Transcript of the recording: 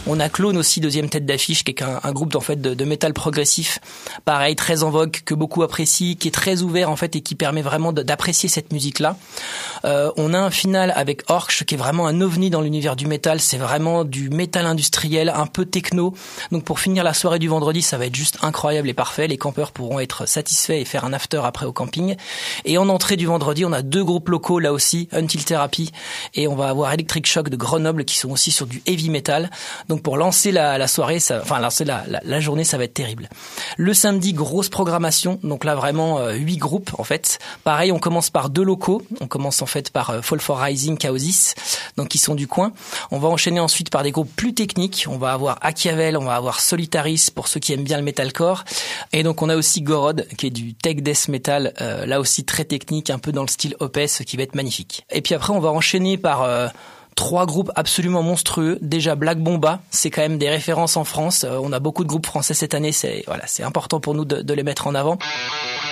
On a Clone aussi, deuxième tête d'affiche, qui est un groupe en fait de métal progressif, pareil, très en vogue, que beaucoup apprécient, qui est très ouvert en fait et qui permet vraiment d'apprécier cette musique-là. On a un final avec Orch, qui est vraiment un ovni dans l'univers du métal. C'est vraiment du métal industriel, un peu techno. Donc pour finir la soirée du vendredi, ça va être juste incroyable et parfait. Les campeurs pourront être satisfaits et faire un after après au camping. Et en entrée du vendredi, on a deux groupes locaux là aussi, Until Therapy, et on va avoir Electric Shock de Grenoble, qui sont aussi sur du heavy metal. Donc pour lancer la soirée, lancer la journée, ça va être terrible. Le samedi, grosse programmation. Donc là vraiment 8 groupes en fait. Pareil, on commence par deux locaux. On commence en fait par Fall for Rising, Chaosis, donc qui sont du coin. On va enchaîner ensuite par des groupes plus techniques. On va avoir Achiavel, on va avoir Solitaris pour ceux qui aiment bien le metalcore. Et donc on a aussi Gorod, qui est du tech death metal, là aussi très technique, un peu dans le style Opeth, qui va être magnifique. Et puis après on va enchaîner par 3 groupes absolument monstrueux. Déjà Black Bomba, c'est quand même des références en France. On a beaucoup de groupes français cette année, c'est important pour nous de les mettre en avant.